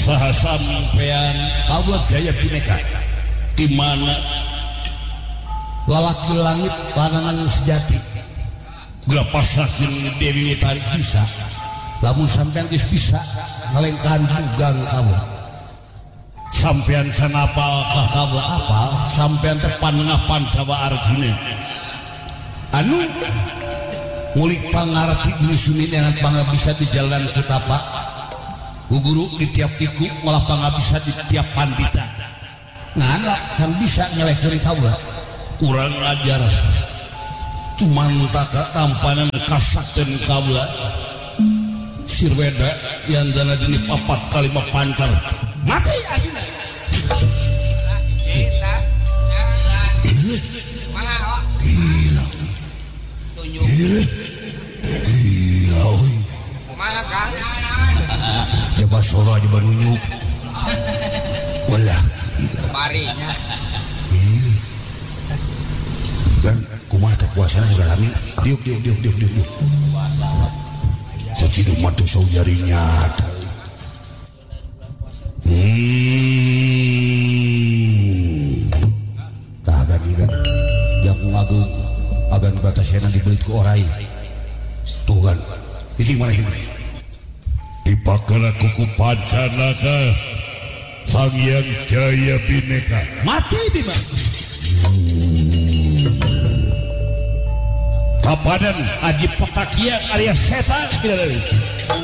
saha sampean kaula Jaya Bineka di mana lalaki langit lanangan sejati grapasakeun Dewi Utari bisa lamun sampean geus bisa ngalengkahan tugang kamu sampean sanapal kaula apal sampean teh panengah Pandawa Arjuna anu ngulik pangarti guru Suni dengan pangabisa di jalan Kutapa guru di tiap piku malah pangabisa di tiap pandita nganak can bisa ngelehkeun kaula urang ajar cuman taka tampanan kasakeun kaula sirweda yang dana dini papat kalima pancar mati adina gila oi mana Kang coba soro aja banunyuk walah barinya kan kumaha teh puasana segalami diuk sacidu mah teh saujarinya tah gani kan yang ngagung agan batasena dibelit ku orai tuh kan isi mana sih dipakana kuku Pancanaka Sang Hyang Jaya Bineka mati Bima kapadan Aji Petakia Arya Seta